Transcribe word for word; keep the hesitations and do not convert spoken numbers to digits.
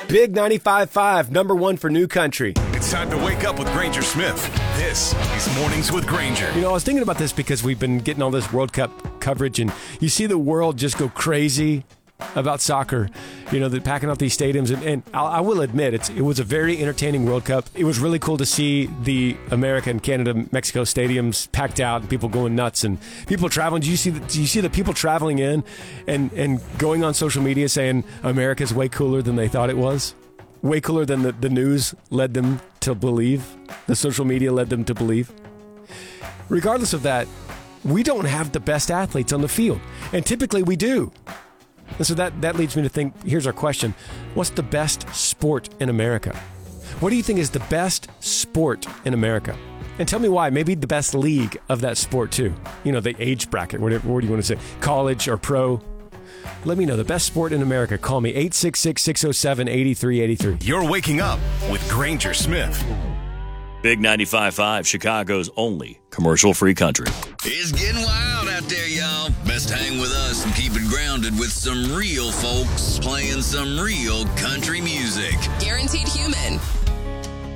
Big ninety-five point five, number one for New Country. It's time to wake up with Granger Smith. This is Mornings with Granger. You know, I was thinking about this because we've been getting all this World Cup coverage, and you see the world just go crazy about soccer. You know, they're packing out these stadiums, and, and I, I will admit, it's, it was a very entertaining World Cup. It was really cool to see the America and Canada, Mexico stadiums packed out and people going nuts and people traveling. Do you see the, do you see the people traveling in and, and going on social media saying America's way cooler than they thought it was? Way cooler than the, the news led them to believe, the social media led them to believe. Regardless of that, we don't have the best athletes on the field, and typically we do. And so that, that leads me to think, here's our question. What's the best sport in America? What do you think is the best sport in America? And tell me why. Maybe the best league of that sport too. You know, the age bracket, whatever, what do you want to say? College or pro? Let me know. The best sport in America. Call me, eight six six, six oh seven, eight three eight three. You're waking up with Granger Smith. Big ninety-five point five, Chicago's only commercial-free country. It's getting wild out there, y'all. Best hang with us and keep it grounded with some real folks playing some real country music. Guaranteed Human.